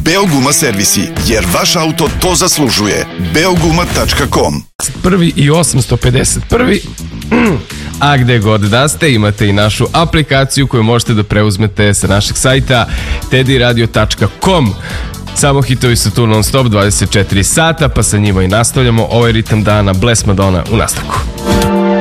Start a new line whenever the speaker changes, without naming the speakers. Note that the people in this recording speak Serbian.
Beoguma servisi, jer vaš auto to zaslužuje. Beoguma.com.
Prvi i 851. A gde god da ste, imate i našu aplikaciju koju možete da preuzmete sa našeg sajta teddyradio.com. Samo hitovi su tu non stop 24 sata, pa sa njima i nastavljamo ovaj ritam dana. Bless Madonna u nastavku.